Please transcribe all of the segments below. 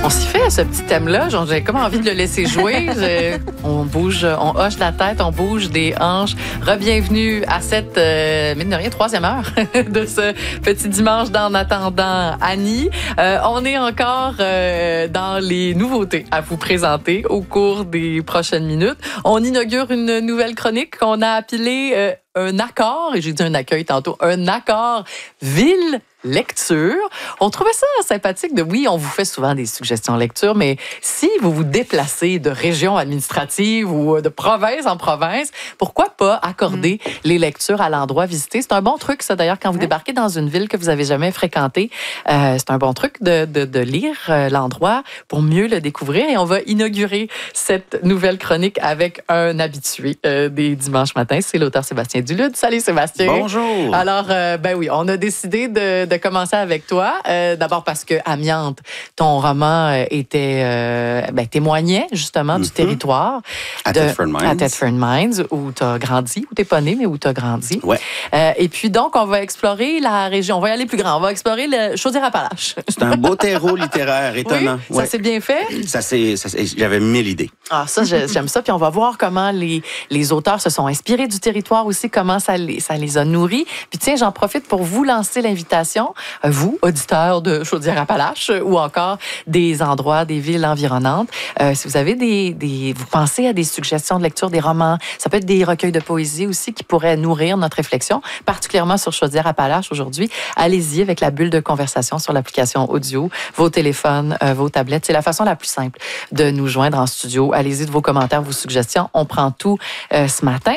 On s'y fait, ce petit thème-là. J'ai comme envie de le laisser jouer. On bouge, on hoche la tête, on bouge des hanches. Re-bienvenue à cette, mine de rien, 3e heure de ce petit dimanche d'En attendant Annie. On est encore dans les nouveautés à vous présenter au cours des prochaines minutes. On inaugure une nouvelle chronique qu'on a appelée un accord, et j'ai dit un accueil tantôt, un accord ville-lecture. On trouvait ça sympathique oui, on vous fait souvent des suggestions lecture, mais si vous vous déplacez de région administrative ou de province en province, pourquoi pas accorder les lectures à l'endroit visité? C'est un bon truc, ça, d'ailleurs, quand vous débarquez dans une ville que vous avez jamais fréquentée. C'est un bon truc de lire l'endroit pour mieux le découvrir. Et on va inaugurer cette nouvelle chronique avec un habitué des dimanches matins. C'est l'auteur Sébastien Dulude. Salut Sébastien. Bonjour. Alors, oui, on a décidé de commencer avec toi. D'abord parce que Amiante, ton roman témoignait justement du territoire. À Thetford Mines, où tu as grandi, où tu n'es pas né, mais où tu as grandi. Ouais. Et puis donc, on va explorer la région. On va y aller plus grand. On va explorer le Chaudière-Appalaches. C'est un beau terreau littéraire, étonnant. Oui, ça s'est bien fait? J'avais 1000 idées. Ah, ça, j'aime ça. Puis on va voir comment les auteurs se sont inspirés du territoire aussi, comment ça les a nourris. Puis tiens, j'en profite pour vous lancer l'invitation, vous, auditeurs de Chaudière-Appalaches, ou encore des endroits, des villes environnantes. Si vous avez vous pensez à des suggestions de lecture, des romans, ça peut être des recueils de poésie aussi qui pourraient nourrir notre réflexion, particulièrement sur Chaudière-Appalaches aujourd'hui. Allez-y avec la bulle de conversation sur l'application audio, vos téléphones, vos tablettes. C'est la façon la plus simple de nous joindre en studio. Allez-y de vos commentaires, vos suggestions. On prend tout ce matin.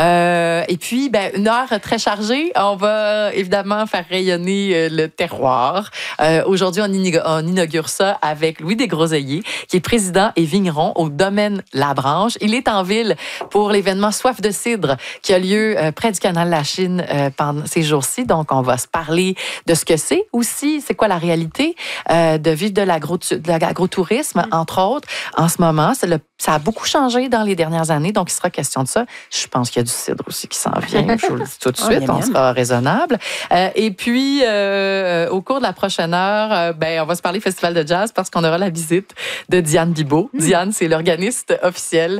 Et puis, une heure très chargée. On va évidemment faire rayonner le terroir. Aujourd'hui, on inaugure ça avec Louis Desgroseilliers, qui est président et vigneron au domaine La Branche. Il est en ville pour l'événement Soif de cidre qui a lieu près du canal de la Chine pendant ces jours-ci. Donc, on va se parler de ce que c'est aussi, c'est quoi la réalité de vivre de l'agrotourisme, entre autres. En ce moment, ça a beaucoup changé dans les dernières années, donc il sera question de ça. Je pense qu'il y a du cidre aussi qui s'en vient, je vous le dis tout de suite, on sera raisonnable. Et puis, au cours de la prochaine heure, on va se parler festival de jazz parce qu'on aura la visite de Diane Bibeau. Diane, c'est l'organiste officiel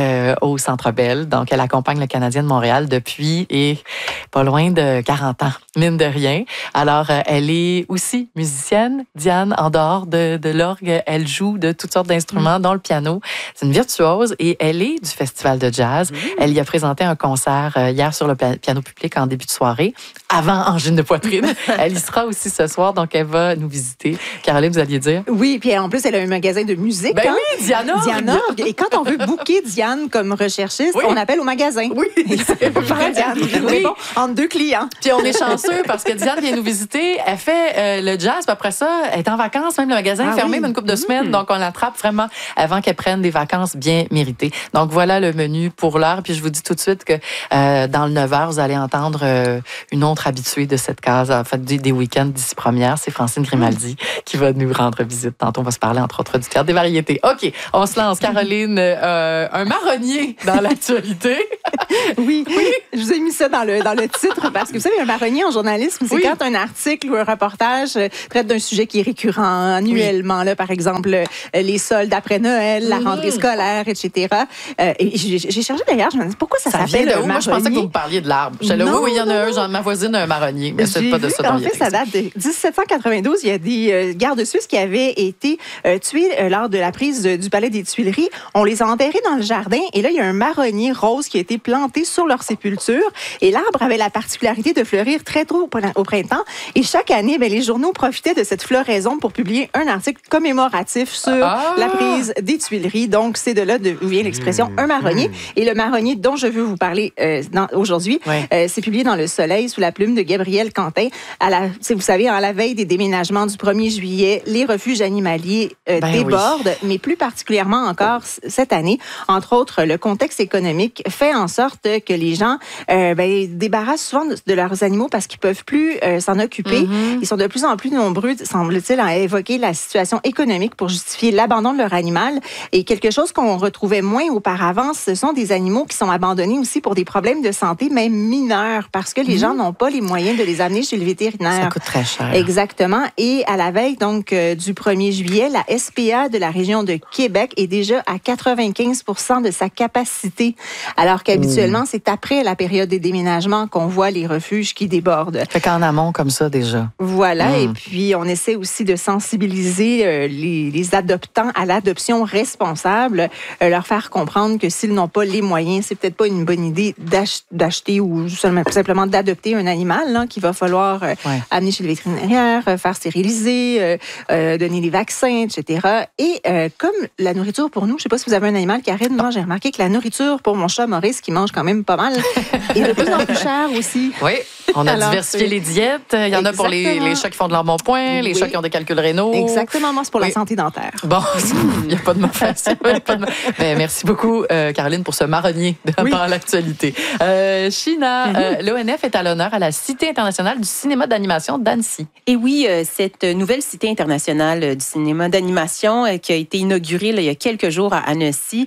au Centre Bell, donc elle accompagne le Canadien de Montréal depuis pas loin de 40 ans, mine de rien. Alors, elle est aussi musicienne, Diane, en dehors de l'orgue, elle joue de toutes sortes d'instruments, dont le piano. C'est une virtuose et elle est du Festival de jazz. Elle y a présenté un concert hier sur le piano public en début de soirée, avant Angine de poitrine. Elle y sera aussi ce soir, donc elle va nous visiter. Caroline, vous alliez dire? Oui, puis en plus, elle a un magasin de musique. Oui, Diane Orgue. Et quand on veut booker Diane comme recherchiste, on appelle au magasin. Oui, c'est vrai, Diane. Oui. Bon, entre deux clients. Puis on est chanceux parce que Diane vient nous visiter. Elle fait le jazz, puis après ça, elle est en vacances, même le magasin est fermé une couple de semaines, donc on l'attrape vraiment avant qu'elle prenne des vacances bien méritées. Donc voilà le menu pour l'heure. Puis je vous dis tout de suite que dans le 9h, vous allez entendre une autre habituée de cette case, en fait, des week-ends d'ici première, c'est Francine Grimaldi qui va nous rendre visite. Tantôt, on va se parler, entre autres, du théâtre des variétés. OK, on se lance. Caroline, un marronnier dans l'actualité. Oui, je vous ai mis ça dans le titre parce que vous savez, un marronnier en journalisme, c'est quand un article ou un reportage traite d'un sujet qui est récurrent annuellement, là, par exemple, les soldes après Noël, la rentrée scolaire, etc. Et j'ai cherché d'ailleurs, je me dis pourquoi ça s'appelle un marronnier? Moi, je pensais que vous me parliez de l'arbre. Oui, il y en a un, ma voisine a un marronnier, mais c'est pas de ça dont il y a. En fait, ça date de 1792. Il y a des gardes suisses qui avaient été tués lors de la prise du palais des Tuileries. On les a enterrés dans le jardin et là, il y a un marronnier rose qui a été planté sur leur sépulture. Et l'arbre avait la particularité de fleurir très tôt au printemps. Et chaque année, les journaux profitaient de cette floraison pour publier un article commémoratif sur la prise des Tuileries. Donc, c'est de là d'où vient l'expression un marronnier. Et le marronnier dont je veux vous parler aujourd'hui, c'est publié dans Le Soleil sous la plume de Gabriel Quentin. Vous savez, à la veille des déménagements du 1er juillet, les refuges animaliers débordent, mais plus particulièrement encore cette année. Entre autres, le contexte économique fait en sorte que les gens débarrassent souvent de leurs animaux parce qu'ils ne peuvent plus s'en occuper. Ils sont de plus en plus nombreux, semble-t-il, à évoquer la situation économique pour justifier l'abandon de leur animal. Et quelque chose qu'on retrouvait moins auparavant, ce sont des animaux qui sont abandonnés aussi pour des problèmes de santé, même mineurs, parce que les gens n'ont pas les moyens de les amener chez le vétérinaire. Ça coûte très cher. Exactement. Et à la veille donc du 1er juillet, la SPA de la région de Québec est déjà à 95 % de sa capacité. Alors qu'habituellement, c'est après la période des déménagements qu'on voit les refuges qui débordent. Fait qu'en amont, comme ça, déjà. Voilà. Et puis, on essaie aussi de sensibiliser les adoptants à l'adoption responsable, leur faire comprendre que s'ils n'ont pas les moyens, c'est peut-être pas une bonne idée d'acheter ou simplement d'adopter un animal là, qu'il va falloir amener chez le vétérinaire, faire stériliser, donner des vaccins, etc. Et comme la nourriture pour nous, je sais pas si vous avez un animal, Karine, moi j'ai remarqué que la nourriture pour mon chat Maurice, qui mange quand même pas mal, est de plus en plus chère aussi. Oui, on a diversifié les diètes. Il y en a pour les chats qui font de l'embonpoint, les chats qui ont des calculs rénaux. Exactement, moi c'est pour la santé dentaire. Bon, il n'y a pas de mauvaise. Mais merci beaucoup, Caroline, pour ce marronnier dans l'actualité. China, l'ONF est à l'honneur à la Cité internationale du cinéma d'animation d'Annecy. Et oui, cette nouvelle Cité internationale du cinéma d'animation qui a été inaugurée il y a quelques jours à Annecy,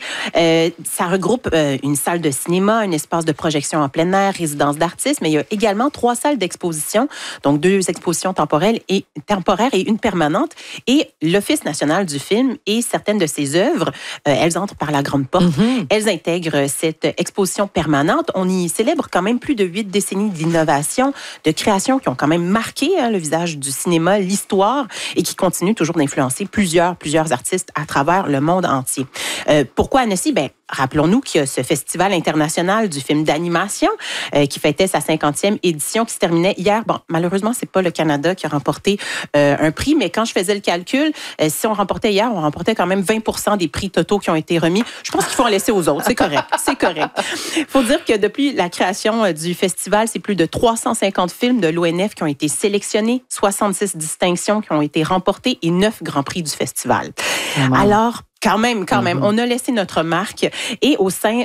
ça regroupe une salle de cinéma, un espace de projection en plein air, résidence d'artistes, mais il y a également 3 salles d'exposition, donc 2 expositions temporaires et une permanente. Et l'Office national du film et certaines de ses œuvres, elles entrent par la grande porte. Elles intègrent cette exposition permanente. On y célèbre quand même plus de 8 décennies d'innovation, de création qui ont quand même marqué le visage du cinéma, l'histoire, et qui continuent toujours d'influencer plusieurs artistes à travers le monde entier. Pourquoi Annecy? Rappelons-nous qu'il y a ce Festival international du film d'animation qui fêtait sa 50e édition qui se terminait hier. Bon, malheureusement, c'est pas le Canada qui a remporté un prix, mais quand je faisais le calcul, si on remportait hier, on remportait quand même 20% des prix totaux qui ont été remis. Je pense qu'il faut en laisser aux autres. C'est correct. C'est correct. Il faut dire que depuis la création du festival, c'est plus de 350 films de l'ONF qui ont été sélectionnés, 66 distinctions qui ont été remportées et 9 grands prix du festival. Alors, quand même, on a laissé notre marque. Et au sein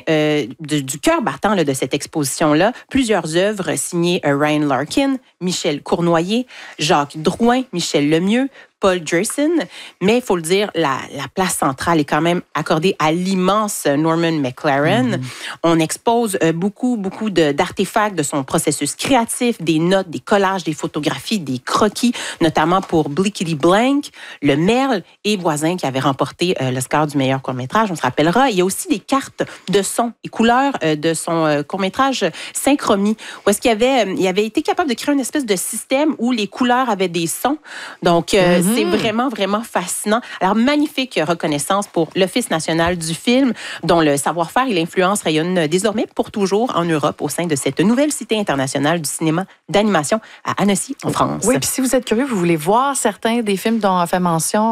du cœur battant de cette exposition-là, plusieurs œuvres signées Ryan Larkin, Michel Cournoyer, Jacques Drouin, Michel Lemieux, Paul Gerson, mais il faut le dire, la place centrale est quand même accordée à l'immense Norman McLaren. On expose beaucoup d'artefacts de son processus créatif, des notes, des collages, des photographies, des croquis, notamment pour Blickety Blank, Le Merle et Voisin qui avait remporté l'Oscar du meilleur court-métrage, on se rappellera. Il y a aussi des cartes de son et couleurs de son court-métrage Synchromie, où est-ce qu'il avait été capable de créer une espèce de système où les couleurs avaient des sons. Donc, c'est vraiment fascinant. Alors, magnifique reconnaissance pour l'Office national du film, dont le savoir-faire et l'influence rayonnent désormais pour toujours en Europe au sein de cette nouvelle Cité internationale du cinéma d'animation à Annecy, en France. Oui, puis si vous êtes curieux, vous voulez voir certains des films dont a fait mention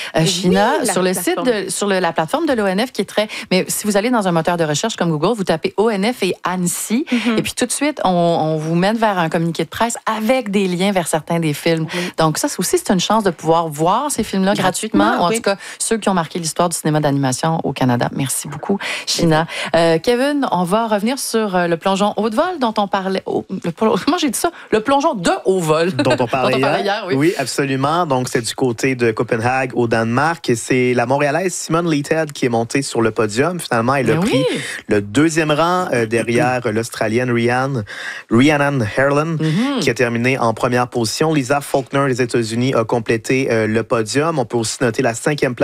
China sur le site, sur la plateforme de l'ONF qui est très... Mais si vous allez dans un moteur de recherche comme Google, vous tapez ONF et Annecy, et puis tout de suite, on vous mène vers un communiqué de presse avec des liens vers certains des films. Donc ça aussi, c'est une chance de pouvoir voir ces films-là gratuitement, ou en tout cas, ceux qui ont marqué l'histoire du cinéma d'animation au Canada. Merci beaucoup, China. Kevin, on va revenir sur le plongeon haut de vol dont on parlait... Comment j'ai dit ça? Le plongeon de haut vol. Dont on parlait hier. Oui, absolument. Donc, c'est du côté de Copenhague, au Danemark. Et c'est la Montréalaise Simone Leighted qui est montée sur le podium. Finalement, elle a pris le 2e rang derrière l'Australienne Rhiannon Herland, qui a terminé en première position. Lisa Faulkner des États-Unis a complété le podium. On peut aussi noter la 5e place